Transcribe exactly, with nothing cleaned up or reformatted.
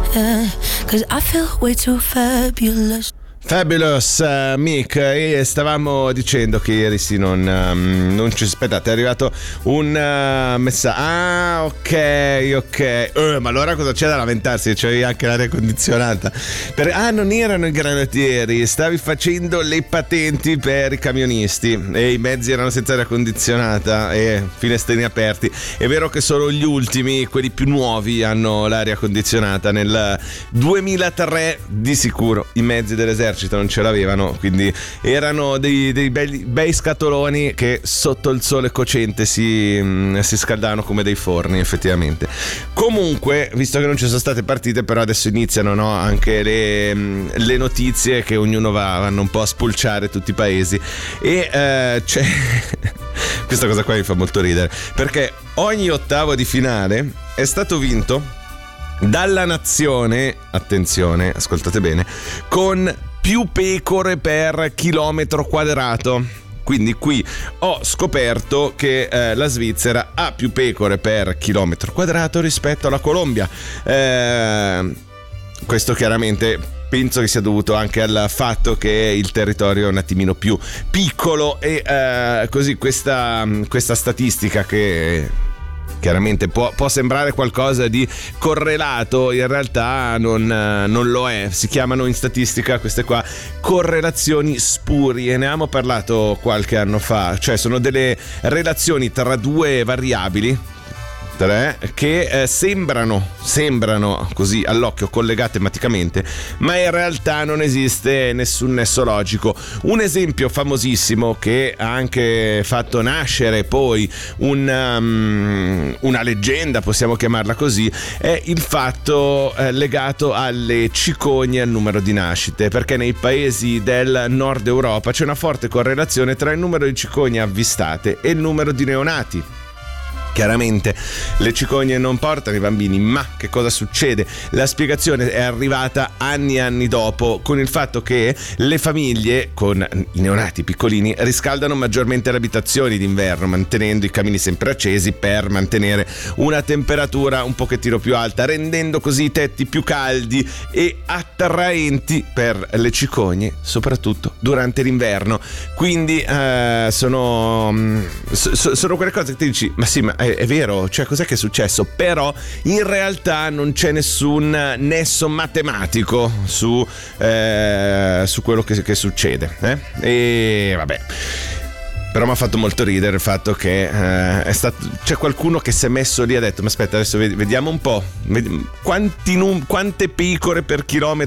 yeah, 'cause I feel way too fabulous. Fabulous uh, Mick, e stavamo dicendo che ieri sì non, um, non ci aspettate, è arrivato un uh, messaggio. Ah, ok, ok. Eh, ma allora cosa c'è da lamentarsi? C'è anche l'aria condizionata. Per... Ah, non erano i granatieri, stavi facendo le patenti per i camionisti e i mezzi erano senza aria condizionata e finestrini aperti. È vero che solo gli ultimi, quelli più nuovi, hanno l'aria condizionata. Nel duemilatré di sicuro i mezzi dell'esercito non ce l'avevano, quindi erano dei, dei bei, bei scatoloni che sotto il sole cocente si, si scaldavano come dei forni, effettivamente. Comunque, visto che non ci sono state partite, però adesso iniziano, no, anche le, le notizie che ognuno va, vanno un po' a spulciare tutti i paesi e eh, c'è questa cosa qua mi fa molto ridere, perché ogni ottavo di finale è stato vinto dalla nazione, attenzione, ascoltate bene, con più pecore per chilometro quadrato. Quindi qui ho scoperto che eh, la Svizzera ha più pecore per chilometro quadrato rispetto alla Colombia. Eh, questo chiaramente penso che sia dovuto anche al fatto che il territorio è un attimino più piccolo e eh, così questa, questa statistica che chiaramente può, può sembrare qualcosa di correlato, in realtà non, non lo è. Si chiamano in statistica queste qua correlazioni spurie, ne abbiamo parlato qualche anno fa, cioè sono delle relazioni tra due variabili che eh, sembrano sembrano così all'occhio collegate matematicamente, ma in realtà non esiste nessun nesso logico. Un esempio famosissimo che ha anche fatto nascere poi un, um, una leggenda, possiamo chiamarla così, è il fatto eh, legato alle cicogne e al numero di nascite, perché nei paesi del nord Europa c'è una forte correlazione tra il numero di cicogne avvistate e il numero di neonati. Chiaramente le cicogne non portano i bambini, ma che cosa succede? La spiegazione è arrivata anni e anni dopo, con il fatto che le famiglie con i neonati piccolini riscaldano maggiormente le abitazioni d'inverno, mantenendo i camini sempre accesi per mantenere una temperatura un pochettino più alta, rendendo così i tetti più caldi e attraenti per le cicogne, soprattutto durante l'inverno. Quindi eh, sono, so, sono quelle cose che ti dici, ma sì, ma È, è vero, cioè cos'è che è successo? Però in realtà non c'è nessun nesso matematico su, eh, su quello che, che succede, eh? E vabbè. Però mi ha fatto molto ridere il fatto che eh, è stato, c'è qualcuno che si è messo lì e ha detto: ma aspetta, adesso vediamo un po', quanti num- quante pecore per chilometro